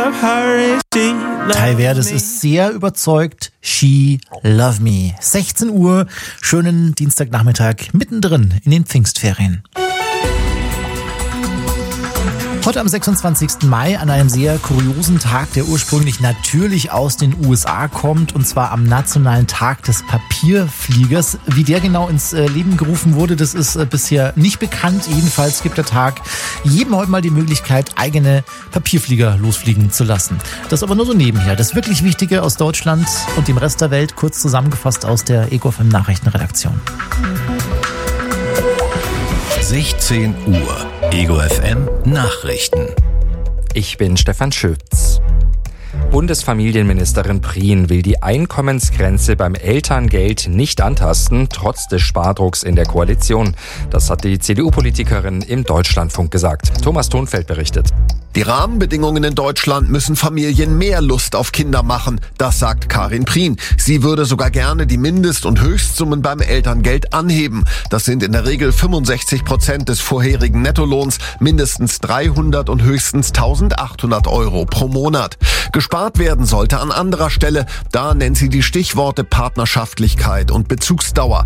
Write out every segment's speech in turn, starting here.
Kai Werdes ist sehr überzeugt. She Love Me. 16 Uhr, schönen Dienstagnachmittag, mittendrin in den Pfingstferien. Heute am 26. Mai an einem sehr kuriosen Tag, der ursprünglich natürlich aus den USA kommt, und zwar am Nationalen Tag des Papierfliegers. Wie der genau ins Leben gerufen wurde, das ist bisher nicht bekannt. Jedenfalls gibt der Tag jedem heute mal die Möglichkeit, eigene Papierflieger losfliegen zu lassen. Das aber nur so nebenher. Das wirklich Wichtige aus Deutschland und dem Rest der Welt, kurz zusammengefasst aus der Ego FM Nachrichtenredaktion. 16 Uhr. Ego FM Nachrichten. Ich bin Stefan Schütz. Bundesfamilienministerin Prien will die Einkommensgrenze beim Elterngeld nicht antasten, trotz des Spardrucks in der Koalition. Das hat die CDU-Politikerin im Deutschlandfunk gesagt. Thomas Thonfeld berichtet. Die Rahmenbedingungen in Deutschland müssen Familien mehr Lust auf Kinder machen, das sagt Karin Prien. Sie würde sogar gerne die Mindest- und Höchstsummen beim Elterngeld anheben. Das sind in der Regel 65% des vorherigen Nettolohns, mindestens 300 und höchstens 1.800 Euro pro Monat. Gespart werden sollte an anderer Stelle. Da nennt sie die Stichworte Partnerschaftlichkeit und Bezugsdauer.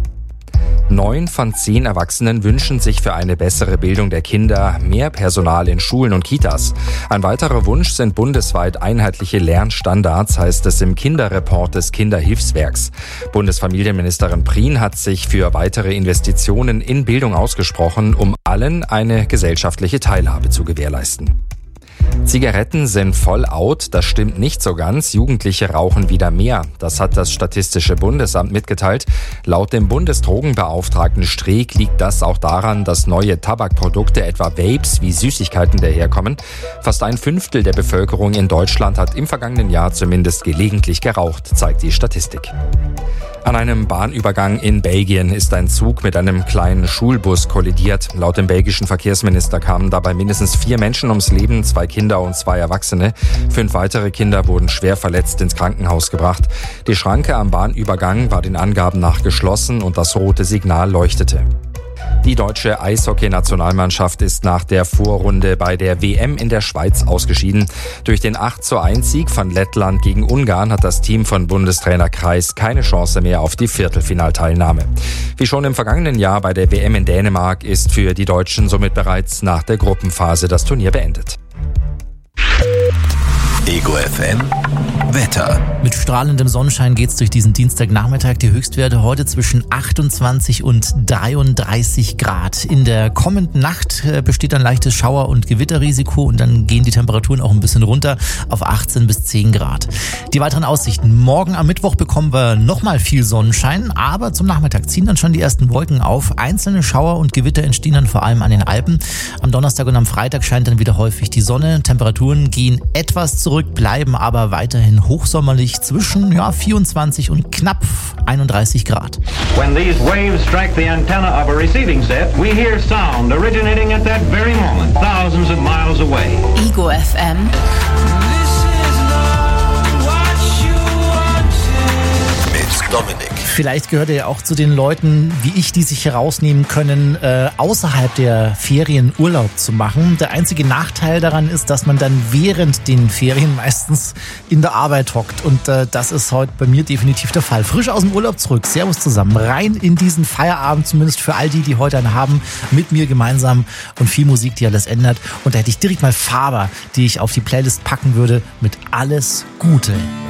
9 von 10 Erwachsenen wünschen sich für eine bessere Bildung der Kinder mehr Personal in Schulen und Kitas. Ein weiterer Wunsch sind bundesweit einheitliche Lernstandards, heißt es im Kinderreport des Kinderhilfswerks. Bundesfamilienministerin Prien hat sich für weitere Investitionen in Bildung ausgesprochen, um allen eine gesellschaftliche Teilhabe zu gewährleisten. Zigaretten sind voll out, das stimmt nicht so ganz. Jugendliche rauchen wieder mehr. Das hat das Statistische Bundesamt mitgeteilt. Laut dem Bundesdrogenbeauftragten Streeck liegt das auch daran, dass neue Tabakprodukte, etwa Vapes wie Süßigkeiten, daherkommen. Fast ein Fünftel der Bevölkerung in Deutschland hat im vergangenen Jahr zumindest gelegentlich geraucht, zeigt die Statistik. An einem Bahnübergang in Belgien ist ein Zug mit einem kleinen Schulbus kollidiert. Laut dem belgischen Verkehrsminister kamen dabei mindestens 4 Menschen ums Leben, 2 Kinder und 2 Erwachsene. 5 weitere Kinder wurden schwer verletzt ins Krankenhaus gebracht. Die Schranke am Bahnübergang war den Angaben nach geschlossen und das rote Signal leuchtete. Die deutsche Eishockey-Nationalmannschaft ist nach der Vorrunde bei der WM in der Schweiz ausgeschieden. Durch den 8:1-Sieg von Lettland gegen Ungarn hat das Team von Bundestrainer Kreis keine Chance mehr auf die Viertelfinalteilnahme. Wie schon im vergangenen Jahr bei der WM in Dänemark ist für die Deutschen somit bereits nach der Gruppenphase das Turnier beendet. Ego FM Wetter. Mit strahlendem Sonnenschein geht's durch diesen Dienstagnachmittag. Die Höchstwerte heute zwischen 28 und 33 Grad. In der kommenden Nacht besteht ein leichtes Schauer- und Gewitterrisiko und dann gehen die Temperaturen auch ein bisschen runter auf 18 bis 10 Grad. Die weiteren Aussichten. Morgen am Mittwoch bekommen wir nochmal viel Sonnenschein, aber zum Nachmittag ziehen dann schon die ersten Wolken auf. Einzelne Schauer und Gewitter entstehen dann vor allem an den Alpen. Am Donnerstag und am Freitag scheint dann wieder häufig die Sonne. Temperaturen gehen etwas zurück, bleiben aber weiterhin hochsommerlich zwischen 24 und knapp 31 Grad. When these waves strike the antenna of a receiving set, we hear sound originating at that very moment, thousands of miles away. Ego FM. Mit Dominik. Vielleicht gehört er ja auch zu den Leuten, wie ich, die sich herausnehmen können, außerhalb der Ferien Urlaub zu machen. Der einzige Nachteil daran ist, dass man dann während den Ferien meistens in der Arbeit hockt. Und das ist heute bei mir definitiv der Fall. Frisch aus dem Urlaub zurück. Servus zusammen. Rein in diesen Feierabend, zumindest für all die, die heute einen haben, mit mir gemeinsam und viel Musik, die alles ändert. Und da hätte ich direkt mal Faber, die ich auf die Playlist packen würde, mit Alles Gute.